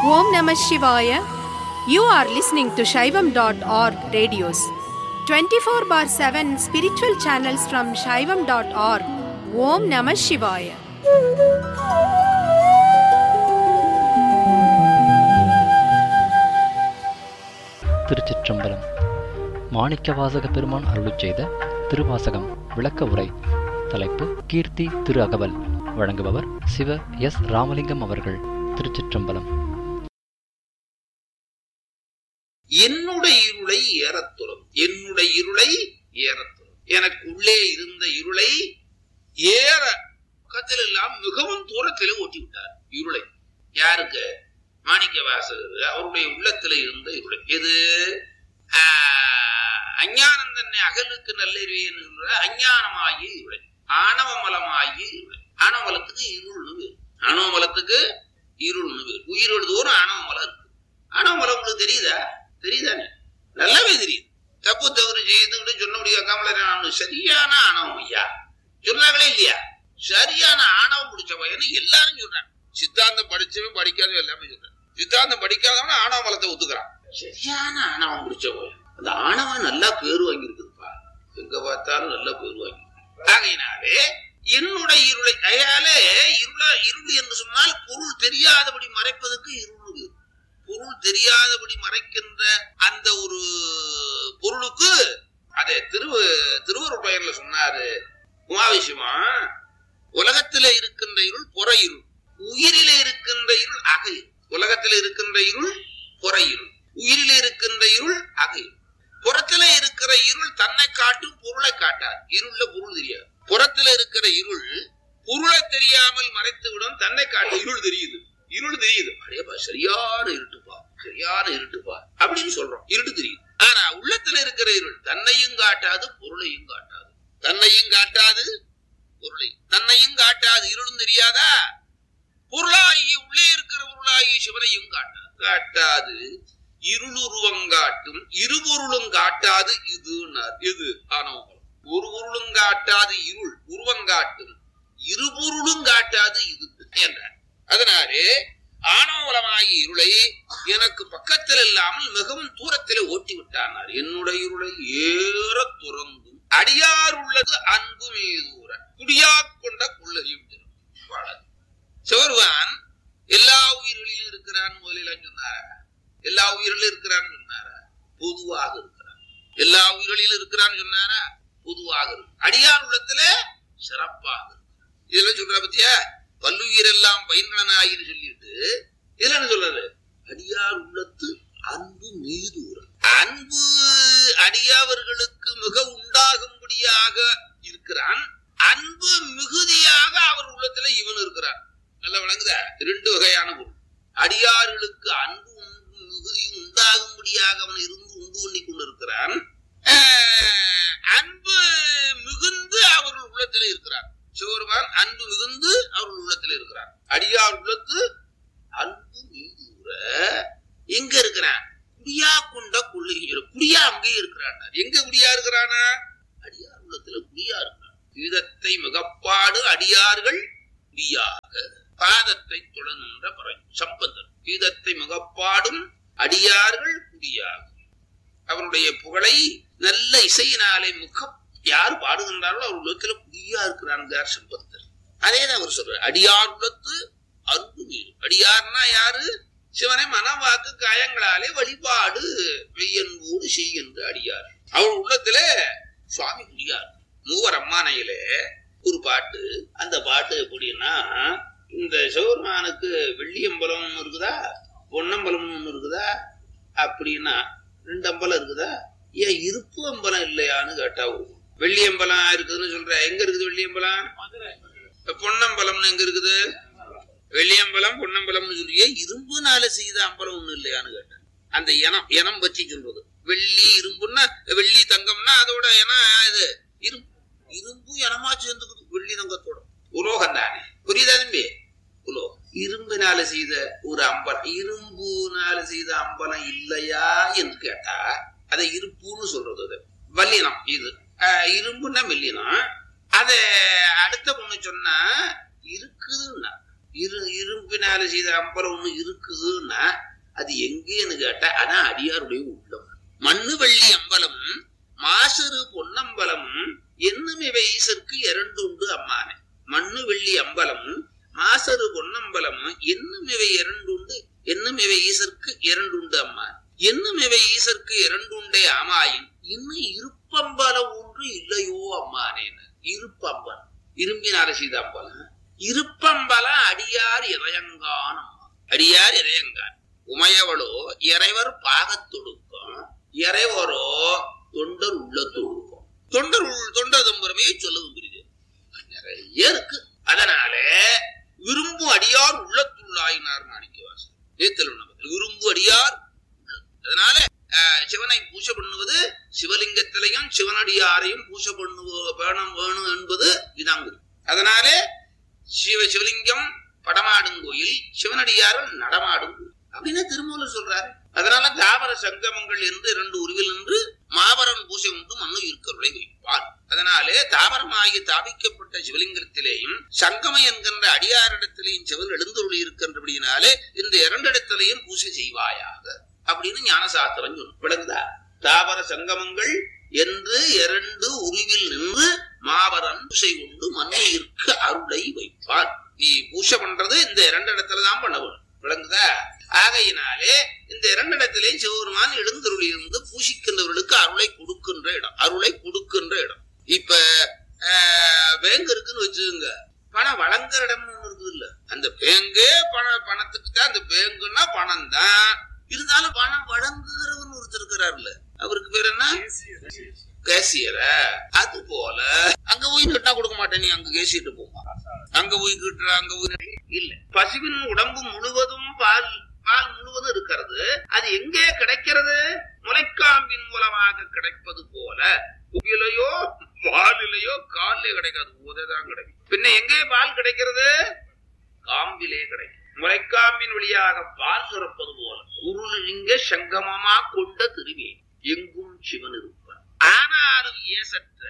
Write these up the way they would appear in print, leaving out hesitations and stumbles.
Om Namah Shivaya. You are listening to Shaivam.org radios. 24/7 spiritual channels from Shaivam.org. Om Namah Shivaya. திருச்சிற்றம்பலம். மாணிக்கவாசக பெருமான் அருளிச் செய்த திருவாசகம் விளக்க உரை. தலைப்பு கீர்த்தி திரு அகவல். வழங்குபவர் சிவ எஸ் ராமலிங்கம் அவர்கள். திருச்சிற்றம்பலம். என்னுடைய இருளை ஏறத்துறம், என்னுடைய இருளை ஏறத்துறம், எனக்கு உள்ளே இருந்த இருளை ஏற பக்கத்தில் எல்லாம் மிகவும் தூரத்திலே ஓட்டி விட்டார். இருளை யாருக்கு? மாணிக்க வாசகர் அவருடைய உள்ளத்துல இருந்த இருளை. எது? அஞ்ஞானம் தன்னை அகலுக்கு நல்லறிவு என்று சொல்ற அஞ்ஞானமாகிய இருளை, ஆணவமலமாகிய இருளை. ஆணவமலத்துக்கு இருள்னு பேர். ஆணவமலத்துக்கு இருள்னு பேர். உயிர் எழுதுவோரும் ஆணவமலம் இருக்கு. ஆணவமலம் உங்களுக்கு தெரியுதா? தெரியுதானே? நல்லாவே தெரியுது. தப்பு தவறு செய்துக்கிட்டு சொன்ன முடியாம சரியான ஆணவம் ஐயா சொன்னாங்களே இல்லையா? சரியான ஆணவம் பிடிச்ச பையன்னு எல்லாரும் சொல்றாங்க. சித்தாந்தம் படிச்சவன் படிக்காதவன் எல்லாமே சொல்றான். சித்தாந்தம் படிக்காதவன ஆணவ மலத்தை ஒத்துக்கிறான். சரியான ஆணவம் பிடிச்ச பையன். அந்த ஆணவன் நல்லா பேரு வாங்கியிருக்குதுப்பா. எங்க பார்த்தாலும் நல்ல பேரு வாங்கி. ஆகையினாலே என்னுடைய இருளை அயாலே இருள் என்று சொன்னால் பொருள் தெரியாதபடி மறைப்பதற்கு இருள். பொருள் தெரியாதபடி மறைக்கின்ற அந்த ஒரு பொருளுக்கு அதே திருவருட் பெயர்ல சொன்னாரு உமாவிஷயமா. உலகத்திலே இருக்கின்ற இருள் புற இருள், உயிரிலே இருக்கின்ற இருள் அக இருள். உலகத்திலே இருக்கின்ற இருள் புற இருள், உயிரிலே இருக்கின்ற இருள் அக இருள். புறத்திலே இருக்கிற இருள் தன்னை காட்டும், பொருளை காட்டார். இருள்ல பொருள் தெரியாது. புறத்திலே இருக்கிற இருள் பொருளை தெரியாமல் மறைத்து விடும், தன்னை காட்டு இருள் தெரியுது. இருள் தெரியுது. அடையப்பா சரியான இருட்டுப்பா, சரியான இருட்டுப்பா அப்படின்னு சொல்றோம். இருட்டு தெரியுது. ஆனா உள்ளத்துல இருக்கிற இருள் தன்னையும் காட்டாது, பொருளையும் காட்டாது. தன்னையும் காட்டாது, பொருளை தன்னையும் காட்டாது. இருளும் தெரியாதா? பொருளாகிய உள்ளே இருக்கிற பொருளாகிய சிவனையும் காட்டாது. இருளுருவங்காட்டும், இருபொருளும் காட்டாது. இது ஆணவமலம். ஒரு பொருளும் காட்டாது இருள் உருவங்காட்டும், இருபொருளும் காட்டாது இது என்றார். அதனாலே ஆணவமலமாகிய இருளை எனக்கு பக்கத்தில் இல்லாமல் மிகவும் தூரத்திலே ஓட்டி விட்டார். என்னுடைய இருளை ஏற துறந்தும் அடியார் உள்ளது அன்பு மீதூர குடியா கொண்ட கொள்ளையும் சிவருவான் எல்லா உயிர்களிலும் இருக்கிறான். முதலில் சொன்னார எல்லா உயிரிலும் இருக்கிறான்னு சொன்னாரா? பொதுவாக இருக்கிறான். எல்லா உயிர்களிலும் இருக்கிறான்னு சொன்னாரா? பொதுவாக இருக்கு. அடியார் உள்ளத்துல சிறப்பாக இருக்கு. இதெல்லாம் சொல்ற பத்தியா? பல்லுயிரெல்லாம் பயின்றனாயின்னு சொல்லிட்டு இதுல என்ன சொல்றாரு? அடியார் உள்ளத்து அன்பு மீதூர. அன்பு அடியாவர்களுக்கு மிக உண்டாகும்படியாக இருக்கிறான். அன்பு மிகுதியாக அவர் உள்ளத்துல இவன் இருக்கிறான். நல்லா விளங்குதா? ரெண்டு வகையான பொருள். அடியார்களுக்கு அன்பு மிகுதியும் உண்டாகும்படியாக அவன் இருந்து உண்டு பண்ணி கொண்டு இருக்கிறான். அன்பு மிகுந்து அவர்கள் உள்ளத்துல இருக்கிறான். சிவருமான் அன்பு மிகுந்து அவர்கள் உள்ளத்துல இருக்கிறான். அடியார் உள்ளத்து அன்பு மீதூர எங்க இருக்கிறான்? குடியா கொண்ட கொள்ளுகிற குடியா அங்கே இருக்கிறான். எங்க குடியா இருக்கிறானா? அடியார் உள்ளத்துல குடியா இருக்கிறான். கீதத்தை மிகப்பாடு அடியார்கள் குடியாக பாதத்தை தொடர்கின்ற பறை சம்பந்தன். கீதத்தை மிகப்பாடும் அடியார்கள் குடியாக அவருடைய புகழை நல்ல இசையினாலே யார் பாடுகின்றார்களோ அவர் உள்ளத்துல குடியா இருக்கிறான் சம்பந்தர். அதேதான் அவர் சொல்றார். அடியார் உள்ளத்து அன்பு மீது. அடியார்னா யாரு? சிவனை மனவாக்கு காயங்களாலே வழிபாடு மெய்யன்போடு செய்கின்ற அடியார். அவர் உள்ளத்துல சுவாமி குடியார். மூவர் அம்மானையில ஒரு பாட்டு. அந்த பாட்டு எப்படின்னா, இந்த சிவபெருமானுக்கு வெள்ளியம்பலம் ஒண்ணு இருக்குதா, பொன்னம்பலம் ஒண்ணு இருக்குதா அப்படின்னா, 2 அம்பலம் இருக்குதா? ஏன் இருப்பு அம்பலம் இல்லையான்னு கேட்டா, வெள்ளியம்பலம் இருக்குதுன்னு சொல்ற. எங்க இருக்குது வெள்ளியம்பலம்? பொன்னம்பலம்னு எங்க இருக்குது? வெள்ளியம்பலம் பொன்னம்பலம்னு சொல்லியே இரும்புனால செய்த அம்பலம் ஒண்ணு இல்லையான்னு கேட்டேன். அந்த இனம் பற்றி சொல்றது. வெள்ளி இரும்புன்னா, வெள்ளி தங்கம்னா அதோட இனம் இது இரும்பு. இரும்பு இனமா சேர்ந்துக்குது வெள்ளி தங்கத்தோட. உலோகம் தானே. புரியுதா தம்பி? உலோகம். இரும்பினால செய்த ஒரு அம்பலம், இரும்புனால செய்த அம்பலம் இல்லையா என்று கேட்டா அதை இருப்புன்னு சொல்றது. அது வல்லினம். இது இரும்புன்னா மெல்லினம். அத அடுத்த பொண்ணு சொன்னா இருக்குதுன்னா இரும்பினால செய்த அம்பலம் ஒண்ணு இருக்குதுன்னா அது எங்கேன்னு கேட்டா அதான் அடியாருடைய உள்ளம். மண்ணு வெள்ளி அம்பலம் மாசரு பொன்னம்பலம் என்னும் இவை ஈசற்கு இரண்டு உண்டு அம்மானே. மண்ணு வெள்ளி அம்பலம் மாசரு பொன்னம்பலம் என்னும் இவை இரண்டு உண்டு, என்னும் இவை ஈசற்கு இரண்டு உண்டு அம்மான். என்னும் இவை ஈசற்கு இரண்டு உண்டே ஆமாயின் இன்னும் இருப்பம்பலம் ஒன்று இல்லையோ அம்மானேன்னு. இருப்பம்பலம் இரும்பினால செய்த அம்பலம், இருப்பம்பலம் அடியார் இறையங்கான். அடியார் இறையங்கான் உமையவளோ இறைவர் பாகத்தொடுக்கும், இறைவரோ தொண்டர் உள்ள தொடுக்கும். தொண்டர் தம்புறமே சொல்லவும் புரியுது, நிறைய இருக்கு. அதனால விரும்பு அடியார் உள்ளத்துள்ளாயினார் மாணிக்கவாசகர். விரும்பு அடியார். அதனால சிவனை பூஜை பண்ணுவது சிவலிங்கத்திலையும் சிவனடியாரையும் பூஜை வேணும் என்பது இதாங்க. அதனால சிவலிங்கம் படமாடும் கோயில், சிவனடியாரும் நடமாடும் கோயில் அப்படின்னு திருமூலர் சொல்றாரு. அதனால தாவர சங்கமங்கள் என்று இரண்டு உருவில் நின்று மாபரன் பூஜை உண்டு மண்ணு இருக்கருளை வைப்பார். அதனாலே தாவரமாகி தாபிக்கப்பட்ட சிவலிங்கத்திலேயும் சங்கம என்கின்ற அடியாரிடத்திலேயும் சிவன் எழுந்தருளி இருக்கின்றபடியினாலே இந்த இரண்டிடத்திலையும் பூஜை செய்வாயாக அப்படின்னு ஞானசாஸ்திரம் சொல்லும். விளங்குதா? தாவர சங்கமங்கள் என்று இரண்டு உருவில் நின்று மாபரன் பூஜை உண்டு மண்ணு இருக்க அருளை வைப்பார். நீ பூஜை பண்றது இந்த இரண்டு இடத்துலதான் பண்ண வேணும். விளங்குதா? ஆகையினாலே இந்த இரண்டிடத்திலேயும் சிவபெருமான் எழுந்தருளி இருந்து பூசிக்கின்றவர்களுக்கு அருளை கொடுக்கின்ற இடம், அருளை கொடுக்கின்ற இடம். இப்ப பேங்க் இருக்குன்னு வச்சுக்கோங்க, பணம் வழங்குற இடம்னு ஒண்ணு இருக்குது இல்ல, அந்த பேங்கு பணத்துக்கு தான். அந்த பேங்குன்னா பணம் தான், இருந்தாலும் பணம் வழங்குகிறவன் ஒருத்தர் இருக்கிறார்ல, அவருக்கு பேர் என்ன? கேசியரா. அது போல அங்க போய் கட்டா கொடுக்க மாட்டேன், நீ அங்க கேசிட்டு போமா, அங்க போய் கிட்டுற, அங்க போய் இல்ல. பசுவின் உடம்பு முழுவதும் பால் முழுவதும் இருக்கிறது. அது எங்கே கிடைக்கிறது? முளைக்காம்பின் மூலமாக கிடைப்பது போல புகிலையோ பாலிலையோ காலிலே கிடைக்காது, போதேதான் கிடைக்கும். பின்ன எங்கே பால் கிடைக்கிறது? காம்பிலே கிடைக்கும். முளைக்காம்பின் வழியாக பால் சுரப்பது போல குருலிங்க சங்கமமா கொண்ட திருவே எங்கும் சிவன் இருப்பார். ஆனாலும் ஏசற்ற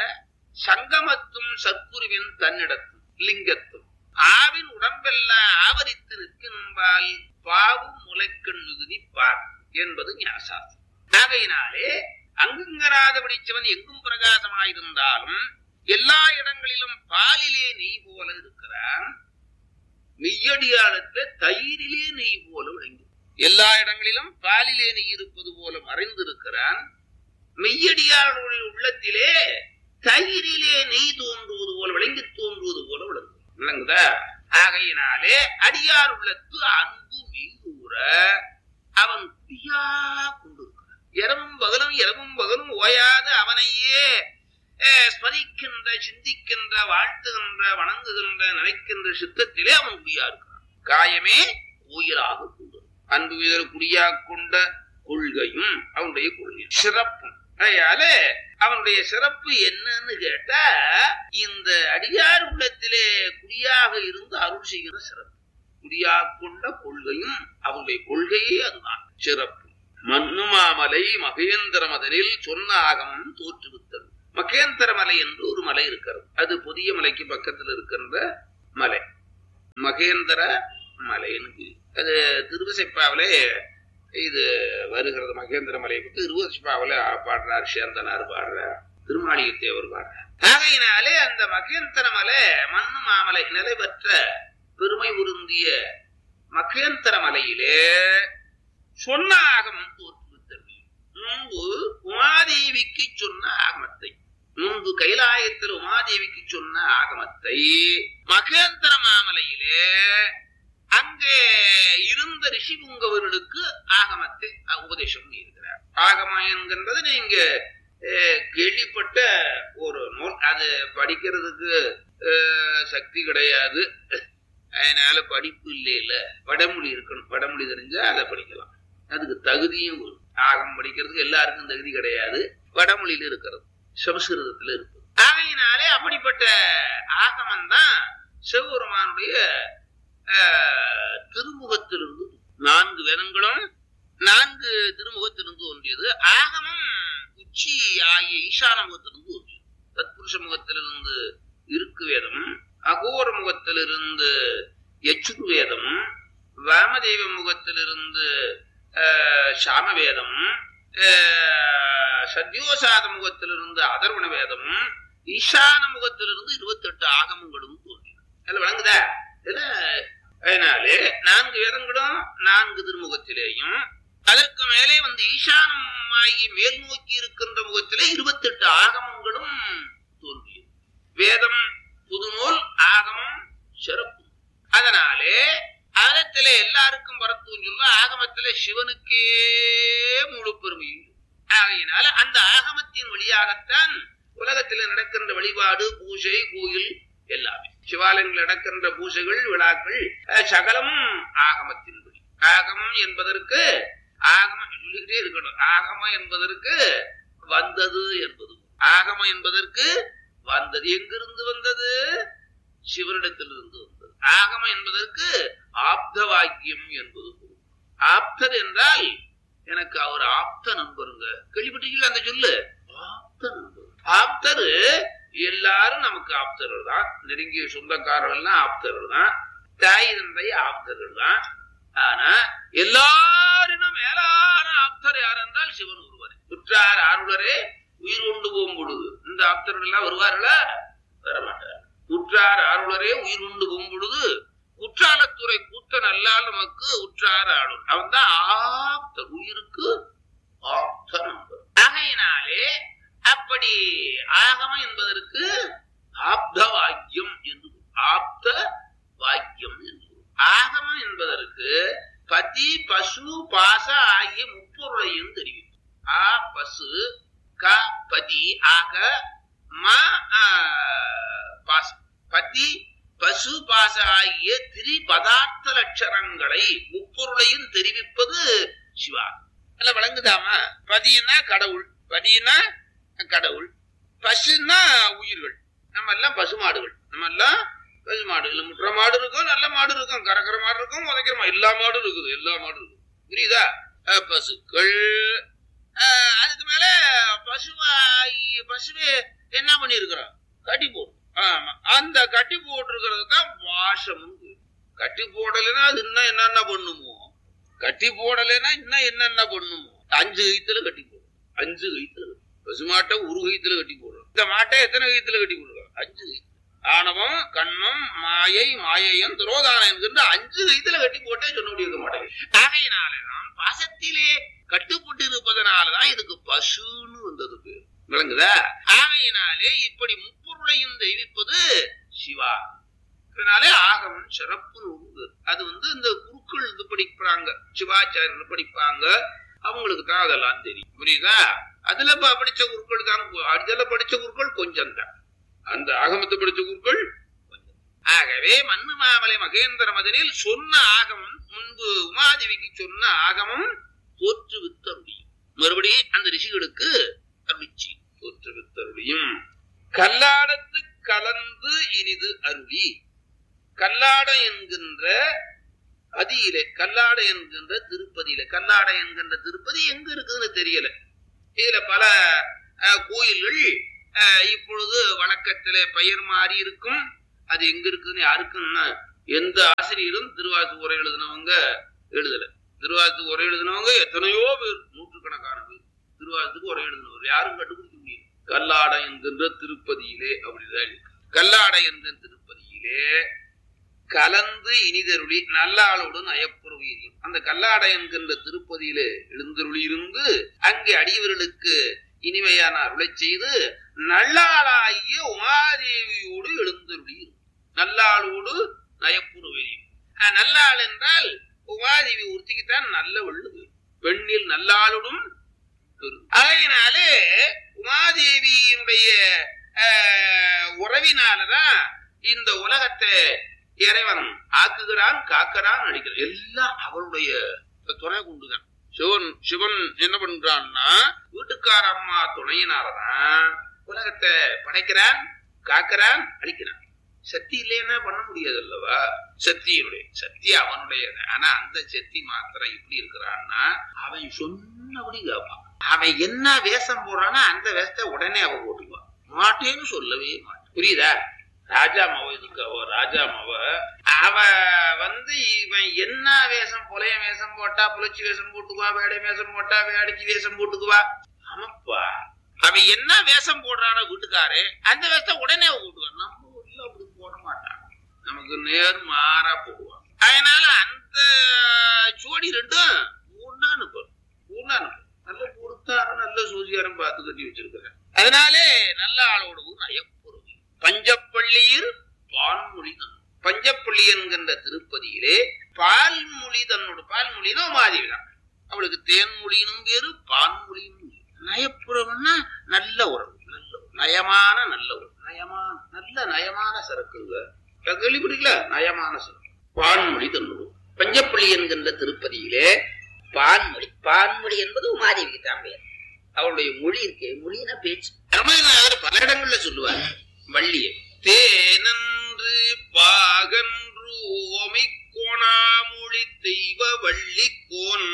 சங்கமத்தும் சத்குருவின் தன்னிடத்தும் லிங்கத்தும் ஆவின் உடம்பெல்லாம் ஆவரித்து நிற்கின்பால் பாவும் முளைக்கண் மிகுதி பார் என்பது ஞானசாஸ்திரம். ஆகையினாலே அங்குங்கராத பிடிச்சவன் எங்கும் பிரகாசமாயிருந்தாலும் எல்லா இடங்களிலும் பாலிலே நெய் போல இருக்கிறான், மெய்யடியாளத்துல தயிரிலே நெய் போல விளங்கி. எல்லா இடங்களிலும் பாலிலே நெய் இருப்பது போல மறைந்திருக்கிறான், மெய்யடியாளுடைய உள்ளத்திலே தயிரிலே நெய் தோன்றுவது போல விளங்கி தோன்றுவது போல விளங்குதா? ஆகையினாலே அடியார் உள்ளத்து அன்பு மீதூர அவன் பியா கொண்டிருக்கிறான். இரவும் பகலும் ஓயாது அவனையே ஸ்மரிக்கின்ற, சிந்திக்கின்ற, வாழ்த்துகின்ற, வணங்குகின்ற, நினைக்கின்ற சித்தத்திலே அவன் குடியா இருக்கிறான். காயமே உயிராக கொண்டு அன்பு வீதர் குடியா கொண்ட கொள்கையும் அவனுடைய கொள்கை சிறப்பும். அதனால அவனுடைய சிறப்பு என்னன்னு கேட்டா, இந்த அடியார் உள்ளத்திலே குடியாக இருந்து அருள் செய்கிற சிறப்பு. குடியா கொண்ட கொள்கையும் அவனுடைய கொள்கையே அதுதான் சிறப்பு. மண்ணுமாமலை மகேந்திர மதனில் சொன்ன ஆகமம் தோற்றுவித்தது. மகேந்திர மலை என்று ஒரு மலை இருக்கிறது, அது புதிய மலைக்கு பக்கத்தில் இருக்கின்ற மலை மகேந்திர மலைன்னு. அது திருவசைப்பாவிலே இது வருகிறது. மகேந்திர மலையை பற்றி திருவசைப்பாவில பாடுறார், சேந்தனார் பாடுறார், திருமாளிகைத்தேவர் பாடுறார். ஆகையினாலே அந்த மகேந்திர மலை மண்ணு மாமலை நிலை பெற்ற பெருமை உருந்திய மகேந்திர மலையிலே சொன்ன ஆகமம் தோற்றுவித்தது. முன்பு உமாதேவிக்கு சொன்ன ஆகமத்தை, முன்பு கைலாயத்தில் உமாதேவிக்கு சொன்ன ஆகமத்தை மகேந்திர மாமலையிலே அங்கே இருந்த ரிஷி புங்கவர்களுக்கு ஆகமத்தை உபதேசம் இருக்கிறார். ஆகமம் என்கின்றது நீங்க கேள்விப்பட்ட ஒரு நூல். அது படிக்கிறதுக்கு சக்தி கிடையாது, அதனால படிப்பு இல்ல, வடமொழி இருக்கணும். வடமொழி தெரிஞ்சா அதை படிக்கலாம், அதுக்கு தகுதியும் வரும். ஆகம் படிக்கிறதுக்கு எல்லாருக்கும் தகுதி கிடையாது, வடமொழியில இருக்கிறது, சமஸ்கிருதத்துல இருக்கு. ஆகையினாலே அப்படிப்பட்ட ஆகமம் தான் சிவபெருமானுடைய திருமுகத்திலிருந்து 4 வேதங்களும் 4 திருமுகத்திலிருந்து ஒன்றியது. ஆகமம் உச்சி ஆகிய ஈசான முகத்திலிருந்து ஒன்றியது. தத்புருஷ முகத்திலிருந்து இருக்கு வேதம், அகோர முகத்திலிருந்து யச்சுர்வேதம், வாமதேவ முகத்திலிருந்து சாமவேதம், சத்யோசாத முகத்திலிருந்து அதர்வண வேதம், ஈசான முகத்திலிருந்து 28 ஆகமங்களும் தோன்றின. அதுல விளங்குதா? அதனாலே 4 வேதங்களும் 4 திருமுகத்திலேயும், அதற்கு மேலே வந்து ஈசானமாகி மேல் நோக்கி இருக்கின்ற முகத்திலே 28 ஆகமங்களும் தோன்றியது. வேதம் புதுநூல், ஆகமம் சிறப்பு. அதனாலே ஆகத்திலே எல்லாருக்கும் பரத்துவம் சொல்ல, ஆகமத்திலே சிவனுக்கே முழு பெருமையும். ஆகையினால அந்த ஆகமத்தின் வழியாகத்தான் உலகத்தில் நடக்கின்ற வழிபாடு, பூஜை, கோயில் எல்லாமே. சிவாலயங்கள் நடக்கின்ற பூஜைகள், விழாக்கள் சகலமும் ஆகமத்தின் வழி. ஆகமம் என்பதற்கு ஆகமம் சொல்லிக்கிட்டே இருக்கணும். ஆகமம் என்பதற்கு வந்தது என்பது, ஆகமம் என்பதற்கு வந்தது. எங்கிருந்து வந்தது? சிவனிடத்திலிருந்து வந்தது. ஆகமம் என்பதற்கு ஆப்த வாக்கியம் என்பது. ஆப்தர் என்றால் எனக்கு அவர் ஆப்த நண்பருங்க. கேள்விப்பட்டீங்களா அந்த சொல்லு? ஆப்த நண்பர். ஆப்தர் எல்லாரும் நமக்கு ஆப்தர்கள் தான். நெருங்கிய சொந்தக்காரர்கள் ஆப்தர்கள் தான். தாய் தந்தை ஆப்தர்கள் தான். ஆனா எல்லாரும் மேலான ஆப்தர் யார் என்றால் சிவன் ஒருவரே. குற்றார் ஆருளரே உயிர் கொண்டு போகும் பொழுது இந்த ஆப்தர்கள் எல்லாம் வருவார்களா? வரமாட்டார். குற்றார் ஆருளரே உயிர் கொண்டு போகும் பொழுது குற்றாலத்துறை கூத்தன் அல்லால் நமக்கு உற்றார் ஆளுநர். அவன் தான் ஆப்தர், உயிருக்கு ஆப்த நண்பர். ஆகையினாலே அப்படி ஆகமம் என்பதற்கு ஆப்த வாக்கியம் என்று, ஆப்த வாக்கியம் என்று. ஆகமம் என்பதற்கு பதி, பசு, பாச ஆகிய முப்பொருளையும் தெரிவிக்கும். ஆ பசு, க பதி, ஆக ம பாசம். பதி, பசு, பாச ஆகிய திரிபதார்த்த லட்சணங்களை முப்பொருளையும் தெரிவிப்பது சிவா. அல்ல விளங்குதாமா? பதினா கடவுள், பதினா கடவுள், பசுன்னா உயிர்கள். நம்ம எல்லாம் பசுமாடுகள். நம்ம எல்லாம் பசுமாடு. இல்ல முற்ற மாடு இருக்கும், நல்ல மாடு இருக்கும், கறக்கிற மாடு இருக்கும், உதைக்கிற மாடு, எல்லா மாடும் இருக்குது. எல்லா மாடும் இருக்கும். புரியுதா? பசுக்கள். அதுக்கு மேல பசுவே என்ன பண்ணி இருக்கிறோம்? கட்டி போடும். ஆமா, அந்த கட்டி போட்டிருக்கிறது தான் வாசம். கட்டி போடலைன்னா அது இன்னும் என்னென்ன பண்ணுமோ, கட்டி போடலைன்னா இன்னும் என்னென்ன பண்ணுமோ. 5 கைத்துல கட்டி போடும். 5 கைத்துல. பசுமாட்டை 1 கைத்துல கட்டி போடுறோம். இந்த மாட்டை எத்தனை கைத்துல கட்டி போடுறோம்? 5 கைத்துல. ஆணவம், கண்மம், மாயை, மாயையம், துரோதானம் என்கின்ற 5 கைத்துல கட்டி போட்டே சொல்ல முடிய மாட்டேன். ஆகையினாலதான் பாசத்திலே கட்டுப்பட்டு இருப்பதனாலதான் இதுக்கு பசுன்னு வந்தது பேர். விளங்குதா? ஆகையினாலே இப்படி முப்பொருளையும் தெரிவிப்பது சிவா. அதனாலே ஆகமம் சிறப்பு நூல். அது இந்த குருக்கள் இது படிப்பாங்க, சிவாச்சாரியர்கள் படிப்பாங்க, அவங்களுக்கு தான் அதெல்லாம் தெரியும். புரியுதா? அதுல படிச்ச குருக்கள் தான். அதுல படிச்ச குருக்கள் கொஞ்சம் தான். அந்த ஆகமத்தை படிச்ச குருக்கள் கொஞ்சம். ஆகவே மண்ணு மாமலை மகேந்திர மதனில் சொன்ன ஆகமம், முன்பு உமாதேவிக்கு சொன்ன ஆகமம் தோற்றுவித்தருளியும். மறுபடியும் அந்த ரிஷிகளுக்கு அருளிச்சி தோற்றுவித்தருளியும். கல்லாடத்து கலந்து இனிது அருளி. கல்லாடம் என்கின்ற அதியிலே, கல்லாட என்கின்ற திருப்பதியில, கல்லாட என்கின்ற திருப்பதி எங்க இருக்குதுன்னு தெரியல. இதுல பல கோயில்கள் இப்பொழுது வணக்கத்திலே பெயர் மாறி இருக்கும். அது எங்க இருக்குதுன்னு யாருக்குன்னா எந்த ஆசிரியரும் திருவாசு உரை எழுதினவங்க எழுதல. திருவாசு உரை எழுதினவங்க எத்தனையோ பேர், நூற்றுக்கணக்கான பேர் திருவாசத்துக்கு உரை எழுதினவர் யாரும் கண்டுபிடிக்க முடியும். கல்லாடை என்கின்ற திருப்பதியிலே அப்படிதான் இருக்கு. கல்லாடை என்ற திருப்பதியிலே கலந்து இனிதருளி நல்லாளோடு நயப்புறவீரியம். அந்த கல்லாடை என்கின்ற திருப்பதியிலே எழுந்தருளி இருந்து அங்கே அடியவர்களுக்கு இனிமையான அருளை செய்து நல்லாளாகிய உமாதேவியோடு எழுந்தருளி. நல்லாளோடு நயப்புறவீரியம். நல்லாள் என்றால் உமாதேவி ஒருத்திக்குத்தான் நல்ல வள்ளுது. பெண்ணில் நல்லாளுடும். அதனாலே உமாதேவியினுடைய உறவினாலதான் இந்த உலகத்தை இறைவன் ஆக்குகிறான், காக்கிறான், அடிக்கிறான். எல்லாம் அவளுடைய துணை கொண்டுதான். சிவன் என்ன பண்றான்னா வீட்டுக்கார அம்மா துணையினாலதான் உலகத்தை படைக்கிறான், காக்கிறான், அழிக்கிறான். சக்தி இல்லைன்னா பண்ண முடியாது அல்லவா? சக்தி அவனுடையது. ஆனா அந்த சக்தி மாத்திரம் எப்படி இருக்கிறான்னா அவன் சொன்னபடி கேட்பான். அவன் என்ன வேஷம் போடுறான்னா அந்த வேஷத்தை உடனே அவன் போட்டுக்குவான். மாட்டேன்னு சொல்லவே மாட்டான். புரியுதா? ராஜா மவ இதுக்கு ராஜா மவ அவ இவன் என்ன வேஷம் புலைய வேஷம் போட்டா புலச்சி வேஷம் போட்டுக்குவா, வேடை வேஷம் போட்டா வேடைச்சி வேஷம் போட்டுக்குவா. ஆமாப்பா, அவன் என்ன வேஷம் போடுறான வீட்டுக்காரு அந்த வேஷத்தை உடனே கூட்டுவான். நம்ம வீட்டுல அப்படி போட மாட்டான், நமக்கு நேர் மாறா போடுவான். அதனால அந்த சோடி ரெண்டும் நல்ல பொறுத்தாரும் நல்ல சூசியாரும் பார்த்து கட்டி வச்சிருக்கிறேன். அதனாலே நல்ல ஆளோடு நயப்புறவி. பஞ்சப்பள்ளியில் பால்மொழி தன் பஞ்சப்பள்ளி என்கின்ற திருப்பதியிலே பால்மொழி தன்னோடு பால்மொழினா மாதிரிதான். அவளுக்கு தேன்மொழியினும் பேரு பான்மொழியும். நயப்புறவன்னா நல்ல உறவு, நல்ல நயமான நல்ல உறவு, நயமான சரக்குங்க கேள்விப்பட்டீங்களா? நயமான சரக்கு பான்மொழி தன்னோடு. பஞ்சப்பள்ளி என்கின்ற திருப்பதியிலே பான்மொழி, பான்மொழி என்பது உமாதேவிக்கு தான் பெயர். அவளுடைய மொழி இருக்கே, மொழினா பேச்சு. பல இடங்கள்ல சொல்லுவார் வள்ளியை. தேனன்று பாகன்று ஓமை கோணாமொழி தெய்வ வள்ளி கோன்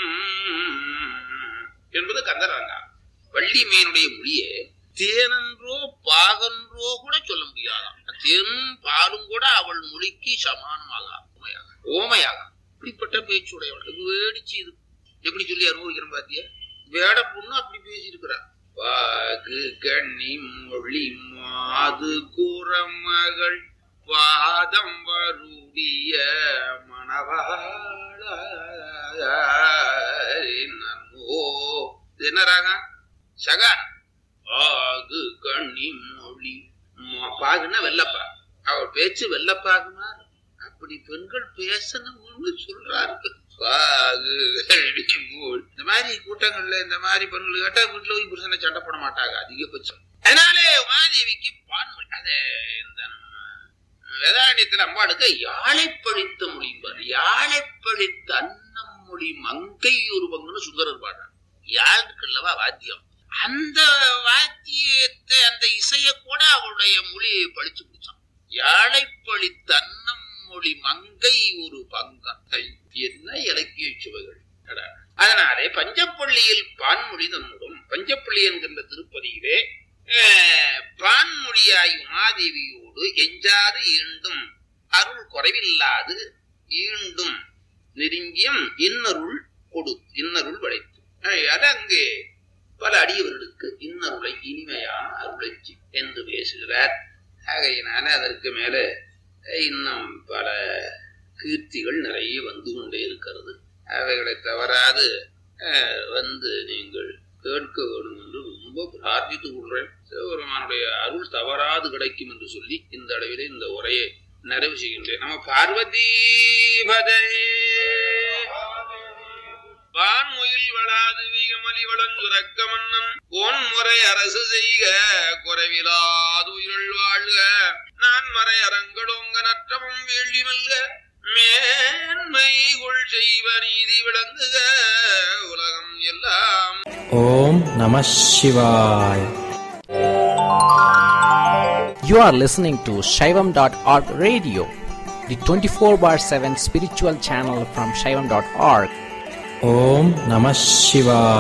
என்பது கந்தராங்க. வள்ளி மீனுடைய மொழியே தேனன்றோ பாகன்றோ கூட சொல்ல முடியாதான். தேனும் பாலும் கூட அவள் மொழிக்கு சமானமாக ஓமையாக. இப்படிப்பட்ட பேச்சுடையவள் வேடிச்சு இது எப்படி சொல்லி அனுபவிக்கிறோம் பாத்தியா? வேட பொண்ணு அப்படி பேசியிருக்கிறார். பாகு கண்ணி மொழி மாது கூறமகள் பாதம் வருடைய மணவாள என்னராக சகான். பாகு கண்ணி மொழி பாகுன்னா வெள்ளப்பா, அவள் பேச்சு வெள்ளப்பாகுமா? அப்படி பெண்கள் பேசணும்னு சொல்றாரு. இந்த மாதிரி கூட்டங்கள்ல இந்த மாதிரி பெண்கள் கேட்டா வீட்டுல போய் புருஷனை சண்டை போட மாட்டாங்க அதிகபட்சம். அதனாலே உமாதேவிக்கு பான்மொழி. அத இந்த வேதாரண்யத்துல அம்பாளுக்கு யாழைப்பழித்த மொழிம்பாரு. யாழைப்பழித்த அன்னம் மொழி மங்கை ஒரு பங்குன்னு சுந்தரர் பாடுறார். யாழ்கல்லவா வாத்தியம், அந்த வாத்தியத்தை அந்த இசைய கூட அவளுடைய மொழியை பழிச்சு பிடிச்சான். யாழைப்பழித்த அன்னம் மொழி மங்கை ஒரு பங்கை. என்ன இலக்கிய சுவைகள்! அதனாலே பஞ்சப்பள்ளியில் பான்மொழி தன்னுடன் பஞ்சப்பள்ளி என்கின்ற திருப்பதியிலே பான்மொழியாய் உமாதேவியோடு எஞ்சாது ஈண்டும் அருள் குறைவில்லாது ஈண்டும் நெருங்கியம் இன்னருள் இன்னருள் படைத்து. அது அங்கே பல அடியவர்களுக்கு இன்னருளை இனிமையான அருளச்சி என்று பேசுகிறார். ஆகையினால அதற்கு மேல இன்னும் பல கீர்த்திகள் நிறைய வந்து கொண்டே இருக்கிறது. அவைகளை தவறாது நீங்கள் கேட்க வேண்டும் என்று ரொம்ப பிரார்த்தித்துக் கொள்றேன். சிவபெருமானுடைய அருள் தவறாது கிடைக்கும் என்று சொல்லி இந்த அளவிலே இந்த உரையை நிறைவு செய்கின்றேன். நம்ம பார்வதி பதே வான்முயில் வளாது வீகமலி வளங்குரக்க மன்னன் போன் முறை அரசு செய்க குறைவிலாது உயிரள் வாழ்க நான் மறை அரங்களோங்க நற்றமும் வேள்வி மல்க மேன்மை கொள் செய்வ நீதி விளங்குக உலகம் எல்லாம். ஓம் நம சிவாய. You are listening to Shaivam.org radio, the 24/7 spiritual channel from Shaivam.org. Om Namah Shivaya.